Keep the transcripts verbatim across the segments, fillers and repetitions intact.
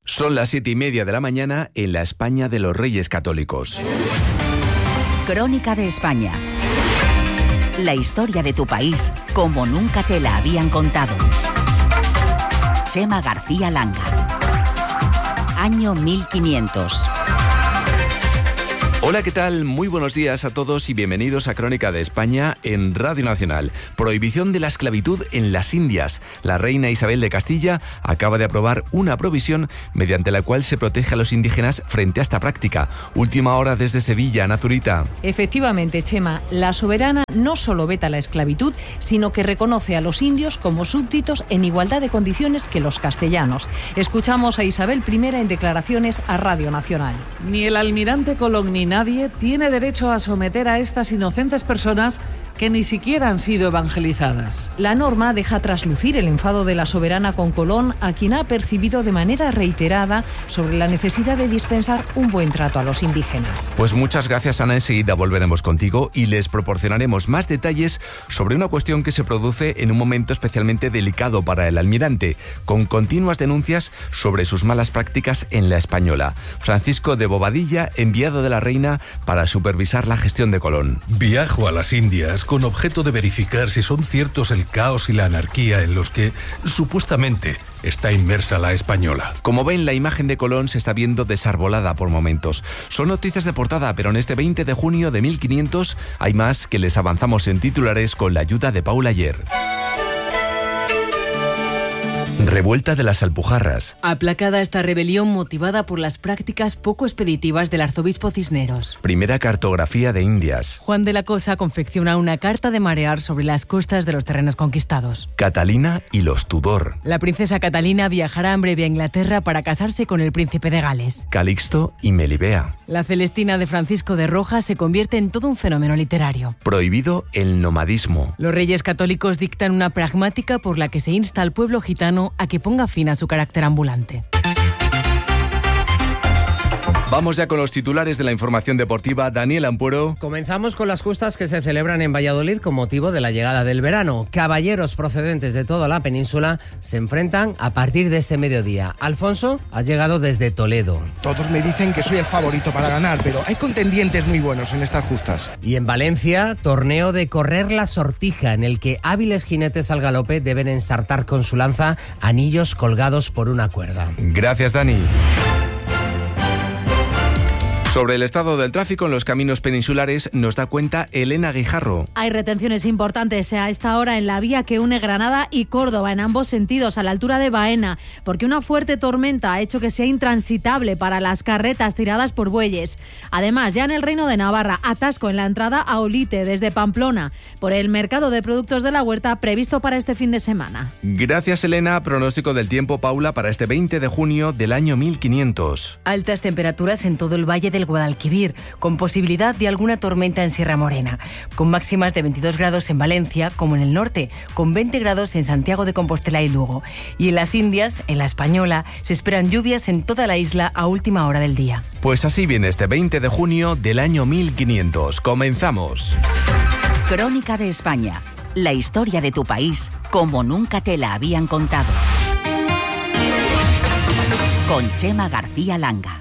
Son las siete y media de la mañana en la España de los Reyes Católicos. Crónica de España. La historia de tu país como nunca te la habían contado. Chema García Langa. Año mil quinientos. Hola, ¿qué tal? Muy buenos días a todos y bienvenidos a Crónica de España en Radio Nacional. Prohibición de la esclavitud en las Indias. La reina Isabel de Castilla acaba de aprobar una provisión mediante la cual se protege a los indígenas frente a esta práctica. Última hora desde Sevilla, Ana Zurita. Efectivamente, Chema, la soberana no solo veta la esclavitud, sino que reconoce a los indios como súbditos en igualdad de condiciones que los castellanos. Escuchamos a Isabel primera en declaraciones a Radio Nacional. Ni el almirante Colón ni nadie tiene derecho a someter a estas inocentes personas que ni siquiera han sido evangelizadas. La norma deja traslucir el enfado de la soberana con Colón, a quien ha percibido de manera reiterada sobre la necesidad de dispensar un buen trato a los indígenas. Pues muchas gracias, Ana. Enseguida volveremos contigo y les proporcionaremos más detalles sobre una cuestión que se produce en un momento especialmente delicado para el almirante, con continuas denuncias sobre sus malas prácticas en la Española. Francisco de Bobadilla, enviado de la reina para supervisar la gestión de Colón. Viajo a las Indias con objeto de verificar si son ciertos el caos y la anarquía en los que, supuestamente, está inmersa la Española. Como ven, la imagen de Colón se está viendo desarbolada por momentos. Son noticias de portada, pero en este veinte de junio de mil quinientos hay más que les avanzamos en titulares con la ayuda de Paula Ayer. Revuelta de las Alpujarras. Aplacada esta rebelión motivada por las prácticas poco expeditivas del arzobispo Cisneros. Primera cartografía de Indias. Juan de la Cosa confecciona una carta de marear sobre las costas de los terrenos conquistados. Catalina y los Tudor. La princesa Catalina viajará en breve a Inglaterra para casarse con el príncipe de Gales. Calixto y Melibea. La Celestina de Francisco de Rojas se convierte en todo un fenómeno literario. Prohibido el nomadismo. Los reyes católicos dictan una pragmática por la que se insta al pueblo gitano a que ponga fin a su carácter ambulante. Vamos ya con los titulares de la información deportiva. Daniel Ampuero. Comenzamos con las justas que se celebran en Valladolid con motivo de la llegada del verano. Caballeros procedentes de toda la península se enfrentan a partir de este mediodía. Alfonso ha llegado desde Toledo. Todos me dicen que soy el favorito para ganar, pero hay contendientes muy buenos en estas justas. Y en Valencia, torneo de correr la sortija, en el que hábiles jinetes al galope deben ensartar con su lanza anillos colgados por una cuerda. Gracias, Dani. Sobre el estado del tráfico en los caminos peninsulares nos da cuenta Elena Guijarro. Hay retenciones importantes a esta hora en la vía que une Granada y Córdoba, en ambos sentidos, a la altura de Baena, porque una fuerte tormenta ha hecho que sea intransitable para las carretas tiradas por bueyes. Además, ya en el Reino de Navarra, atasco en la entrada a Olite desde Pamplona, por el mercado de productos de la huerta previsto para este fin de semana. Gracias, Elena. Pronóstico del tiempo, Paula, para este veinte de junio del año mil quinientos. Altas temperaturas en todo el valle del Guadalquivir, con posibilidad de alguna tormenta en Sierra Morena, con máximas de veintidós grados en Valencia, como en el norte, con veinte grados en Santiago de Compostela y Lugo. Y en las Indias, en la Española, se esperan lluvias en toda la isla a última hora del día. Pues así viene este veinte de junio del año mil quinientos. Comenzamos. Crónica de España. La historia de tu país como nunca te la habían contado. Con Chema García Langa.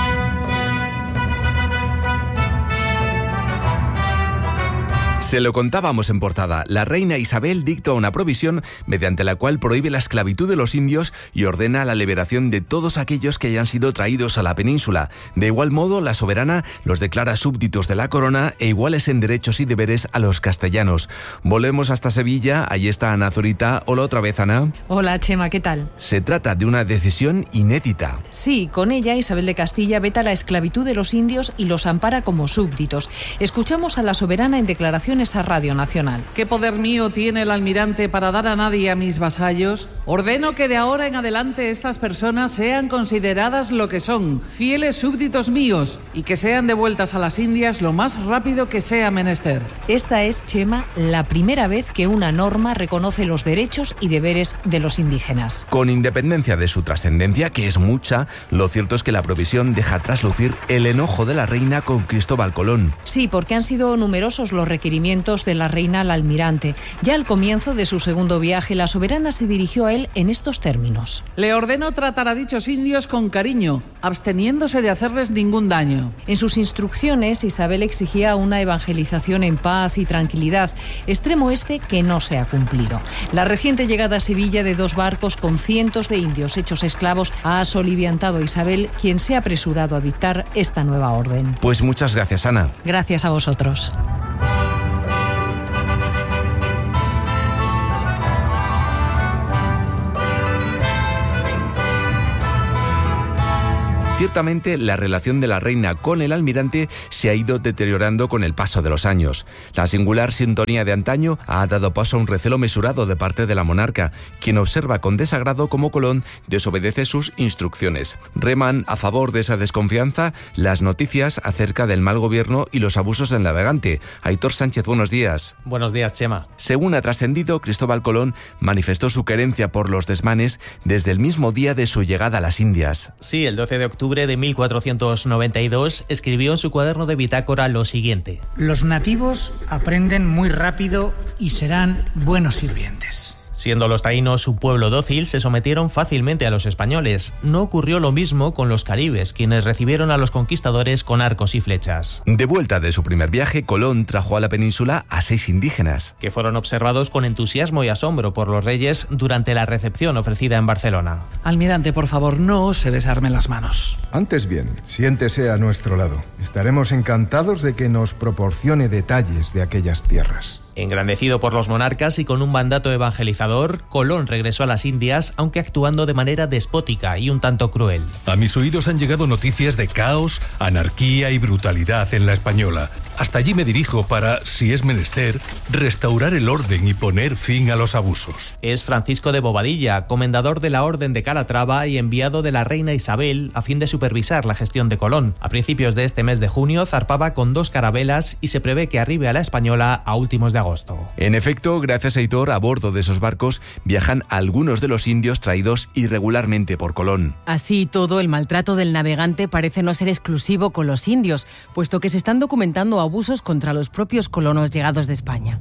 Se lo contábamos en portada. La reina Isabel dicta una provisión mediante la cual prohíbe la esclavitud de los indios y ordena la liberación de todos aquellos que hayan sido traídos a la península. De igual modo, la soberana los declara súbditos de la corona e iguales en derechos y deberes a los castellanos. Volvemos hasta Sevilla. Ahí está Ana Zurita. Hola otra vez, Ana. Hola, Chema, ¿qué tal? Se trata de una decisión inédita. Sí, con ella Isabel de Castilla veta la esclavitud de los indios y los ampara como súbditos. Escuchamos a la soberana en declaraciones a Radio Nacional. ¿Qué poder mío tiene el almirante para dar a nadie a mis vasallos? Ordeno que de ahora en adelante estas personas sean consideradas lo que son, fieles súbditos míos, y que sean devueltas a las Indias lo más rápido que sea menester. Esta es, Chema, la primera vez que una norma reconoce los derechos y deberes de los indígenas. Con independencia de su trascendencia, que es mucha, lo cierto es que la provisión deja traslucir el enojo de la reina con Cristóbal Colón. Sí, porque han sido numerosos los requerimientos recibimientos de la reina al almirante. Ya al comienzo de su segundo viaje, la soberana se dirigió a él en estos términos. Le ordeno tratar a dichos indios con cariño, absteniéndose de hacerles ningún daño. En sus instrucciones, Isabel exigía una evangelización en paz y tranquilidad, extremo este que no se ha cumplido. La reciente llegada a Sevilla de dos barcos con cientos de indios hechos esclavos ha soliviantado a Isabel, quien se ha apresurado a dictar esta nueva orden. Pues muchas gracias, Ana. Gracias a vosotros. Ciertamente, la relación de la reina con el almirante se ha ido deteriorando con el paso de los años. La singular sintonía de antaño ha dado paso a un recelo mesurado de parte de la monarca, quien observa con desagrado cómo Colón desobedece sus instrucciones. Reman a favor de esa desconfianza las noticias acerca del mal gobierno y los abusos del navegante. Aitor Sánchez, buenos días. Buenos días, Chema. Según ha trascendido, Cristóbal Colón manifestó su querencia por los desmanes desde el mismo día de su llegada a las Indias. Sí, el doce de octubre de mil cuatrocientos noventa y dos escribió en su cuaderno de bitácora lo siguiente: los nativos aprenden muy rápido y serán buenos sirvientes. Siendo los taínos un pueblo dócil, se sometieron fácilmente a los españoles. No ocurrió lo mismo con los caribes, quienes recibieron a los conquistadores con arcos y flechas. De vuelta de su primer viaje, Colón trajo a la península a seis indígenas, que fueron observados con entusiasmo y asombro por los reyes durante la recepción ofrecida en Barcelona. Almirante, por favor, no se desarmen las manos. Antes bien, siéntese a nuestro lado. Estaremos encantados de que nos proporcione detalles de aquellas tierras. Engrandecido por los monarcas y con un mandato evangelizador, Colón regresó a las Indias, aunque actuando de manera despótica y un tanto cruel. A mis oídos han llegado noticias de caos, anarquía y brutalidad en la Española. Hasta allí me dirijo para, si es menester, restaurar el orden y poner fin a los abusos. Es Francisco de Bobadilla, comendador de la Orden de Calatrava y enviado de la reina Isabel a fin de supervisar la gestión de Colón. A principios de este mes de junio zarpaba con dos carabelas y se prevé que arribe a la Española a últimos de agosto. En efecto, gracias a Aitor, a bordo de esos barcos viajan algunos de los indios traídos irregularmente por Colón. Así y todo, el maltrato del navegante parece no ser exclusivo con los indios, puesto que se están documentando abusos contra los propios colonos llegados de España.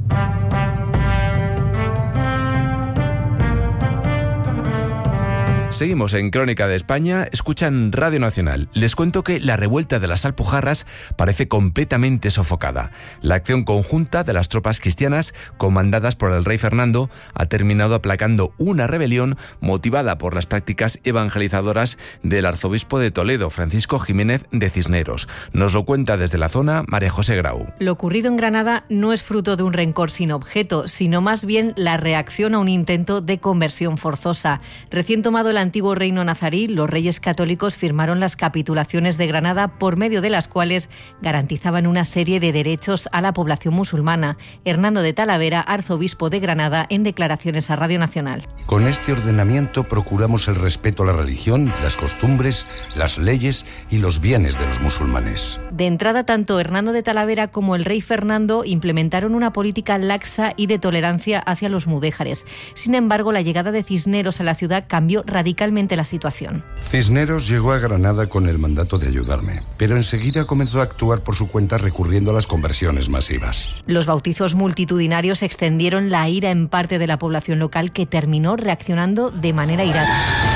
Seguimos en Crónica de España, escuchan Radio Nacional. Les cuento que la revuelta de las Alpujarras parece completamente sofocada. La acción conjunta de las tropas cristianas, comandadas por el rey Fernando, ha terminado aplacando una rebelión motivada por las prácticas evangelizadoras del arzobispo de Toledo, Francisco Jiménez de Cisneros. Nos lo cuenta desde la zona María José Grau. Lo ocurrido en Granada no es fruto de un rencor sin objeto, sino más bien la reacción a un intento de conversión forzosa. Recién tomado el antiguo reino nazarí, los reyes católicos firmaron las capitulaciones de Granada, por medio de las cuales garantizaban una serie de derechos a la población musulmana. Hernando de Talavera, arzobispo de Granada, en declaraciones a Radio Nacional. Con este ordenamiento procuramos el respeto a la religión, las costumbres, las leyes y los bienes de los musulmanes. De entrada, tanto Hernando de Talavera como el rey Fernando implementaron una política laxa y de tolerancia hacia los mudéjares. Sin embargo, la llegada de Cisneros a la ciudad cambió radicalmente la situación. Cisneros llegó a Granada con el mandato de ayudarme, pero enseguida comenzó a actuar por su cuenta recurriendo a las conversiones masivas. Los bautizos multitudinarios extendieron la ira en parte de la población local, que terminó reaccionando de manera irada.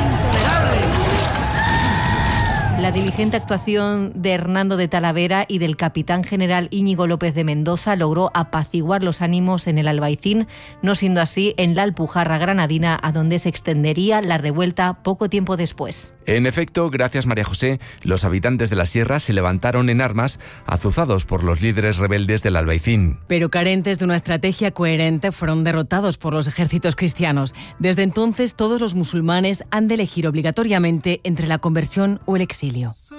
La diligente actuación de Hernando de Talavera y del capitán general Íñigo López de Mendoza logró apaciguar los ánimos en el Albaicín, no siendo así en la Alpujarra granadina, a donde se extendería la revuelta poco tiempo después. En efecto, gracias María José, los habitantes de la sierra se levantaron en armas, azuzados por los líderes rebeldes del Albaicín. Pero carentes de una estrategia coherente, fueron derrotados por los ejércitos cristianos. Desde entonces, todos los musulmanes han de elegir obligatoriamente entre la conversión o el exilio.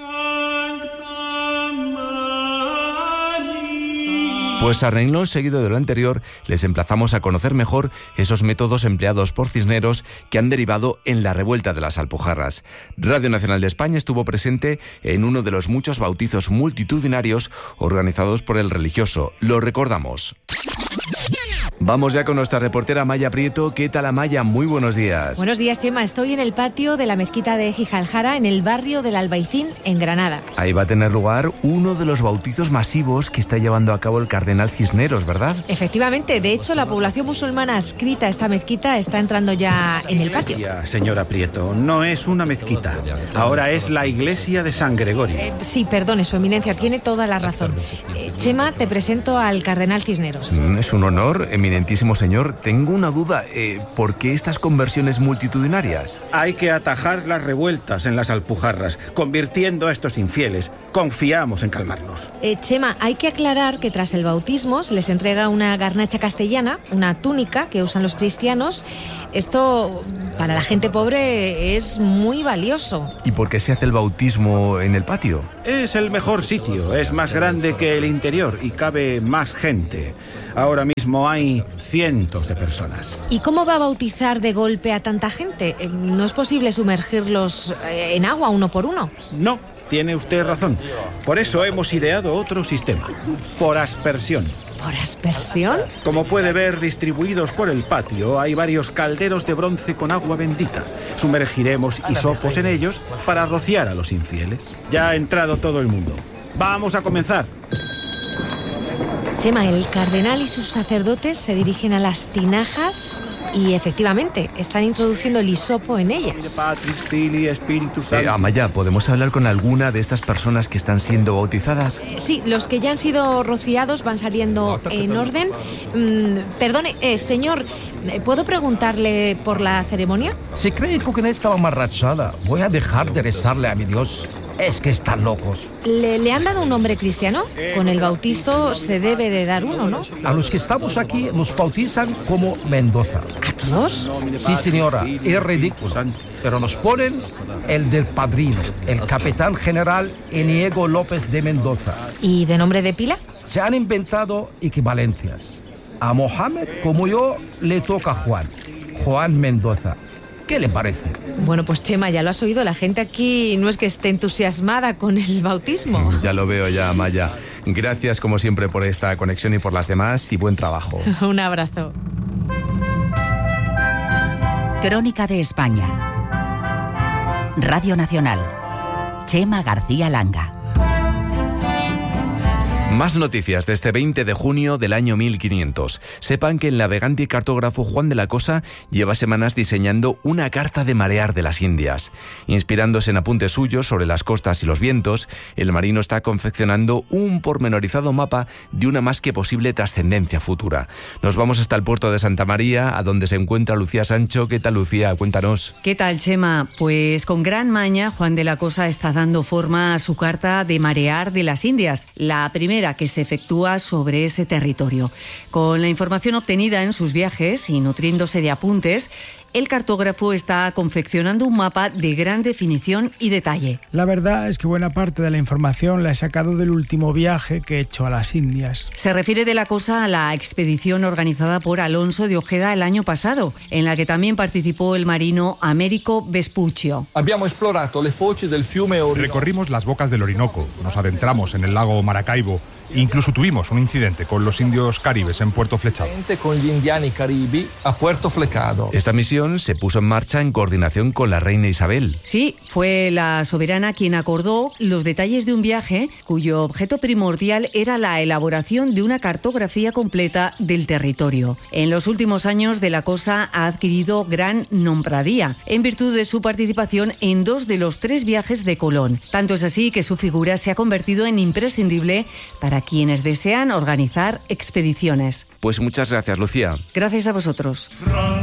Pues a renglón seguido de lo anterior, les emplazamos a conocer mejor esos métodos empleados por Cisneros que han derivado en la revuelta de las Alpujarras. Radio Nacional de España estuvo presente en uno de los muchos bautizos multitudinarios organizados por el religioso. Lo recordamos. Vamos ya con nuestra reportera Amaya Prieto. ¿Qué tal, Amaya? Muy buenos días. Buenos días, Chema. Estoy en el patio de la mezquita de Gijalhara, en el barrio del Albaicín, en Granada. Ahí va a tener lugar uno de los bautizos masivos que está llevando a cabo el cardenal Cisneros, ¿verdad? Efectivamente. De hecho, la población musulmana adscrita a esta mezquita está entrando ya en el patio. Iglesia, señora Prieto, no es una mezquita. Ahora es la iglesia de San Gregorio. Eh, sí, perdone, su eminencia, tiene toda la razón. Eh, Chema, te presento al cardenal Cisneros. Mm, es un honor, eminentísimo señor. Tengo una duda. Eh, ¿Por qué estas conversiones multitudinarias? Hay que atajar las revueltas en las Alpujarras, convirtiendo a estos infieles. Confiamos en calmarlos. Eh, Chema, hay que aclarar que tras el bautismo se les entrega una garnacha castellana, una túnica que usan los cristianos. Esto, para la gente pobre, es muy valioso. ¿Y por qué se hace el bautismo en el patio? Es el mejor sitio, es más grande que el interior y cabe más gente. Ahora mismo hay cientos de personas. ¿Y cómo va a bautizar de golpe a tanta gente? ¿No es posible sumergirlos en agua uno por uno? No, tiene usted razón. Por eso hemos ideado otro sistema, por aspersión. ¿Por aspersión? Como puede ver, distribuidos por el patio, hay varios calderos de bronce con agua bendita. Sumergiremos hisopos en ellos para rociar a los infieles. Ya ha entrado todo el mundo. ¡Vamos a comenzar! Chema, el cardenal y sus sacerdotes se dirigen a las tinajas y, efectivamente, están introduciendo el hisopo en ellas. Eh, Amaya, ¿podemos hablar con alguna de estas personas que están siendo bautizadas? Eh, sí, los que ya han sido rociados van saliendo en orden. Mm, perdone, eh, señor, ¿puedo preguntarle por la ceremonia? Si cree que estaba emborrachada, voy a dejar de rezarle a mi Dios. Es que están locos. ¿Le, ¿Le han dado un nombre cristiano? Con el bautizo se debe de dar uno, ¿no? A los que estamos aquí nos bautizan como Mendoza. ¿A todos? Sí, señora, es ridículo. Pero nos ponen el del padrino, el capitán general Inigo López de Mendoza. ¿Y de nombre de pila? Se han inventado equivalencias. A Mohamed, como yo, le toca Juan. Juan Mendoza. ¿Qué le parece? Bueno, pues Chema, ya lo has oído, la gente aquí no es que esté entusiasmada con el bautismo. Ya lo veo ya, Amaya. Gracias como siempre por esta conexión y por las demás y buen trabajo. Un abrazo. Crónica de España. Radio Nacional. Chema García Langa. Más noticias de este veinte de junio del año mil quinientos. Sepan que el navegante y cartógrafo Juan de la Cosa lleva semanas diseñando una carta de marear de las Indias. Inspirándose en apuntes suyos sobre las costas y los vientos, el marino está confeccionando un pormenorizado mapa de una más que posible trascendencia futura. Nos vamos hasta el puerto de Santa María, a donde se encuentra Lucía Sancho. ¿Qué tal, Lucía? Cuéntanos. ¿Qué tal, Chema? Pues con gran maña, Juan de la Cosa está dando forma a su carta de marear de las Indias, la primera que se efectúa sobre ese territorio. Con la información obtenida en sus viajes y nutriéndose de apuntes, el cartógrafo está confeccionando un mapa de gran definición y detalle. La verdad es que buena parte de la información la he sacado del último viaje que he hecho a las Indias. Se refiere de la Cosa a la expedición organizada por Alonso de Ojeda el año pasado, en la que también participó el marino Américo Vespuccio. Recorrimos las bocas del Orinoco, nos adentramos en el lago Maracaibo, incluso tuvimos un incidente con los indios caribes en Puerto Flechado. Esta misión se puso en marcha en coordinación con la reina Isabel. Sí, fue la soberana quien acordó los detalles de un viaje cuyo objeto primordial era la elaboración de una cartografía completa del territorio. En los últimos años, de la Cosa ha adquirido gran nombradía en virtud de su participación en dos de los tres viajes de Colón. Tanto es así que su figura se ha convertido en imprescindible para quienes desean organizar expediciones. Pues muchas gracias, Lucía. Gracias a vosotros.